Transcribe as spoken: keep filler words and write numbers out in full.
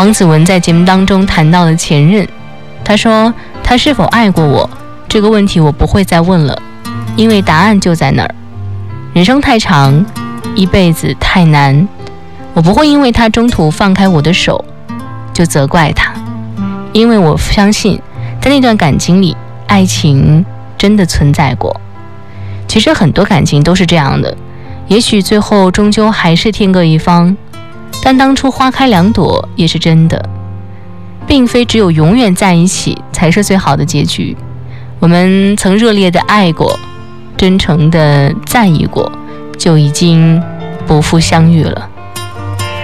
王子文在节目当中谈到了前任，他说他是否爱过我这个问题我不会再问了，因为答案就在那儿。人生太长，一辈子太难，我不会因为他中途放开我的手就责怪他，因为我相信在那段感情里，爱情真的存在过。其实很多感情都是这样的，也许最后终究还是天各一方，但当初花开两朵也是真的，并非只有永远在一起才是最好的结局。我们曾热烈的爱过，真诚的在意过，就已经不负相遇了。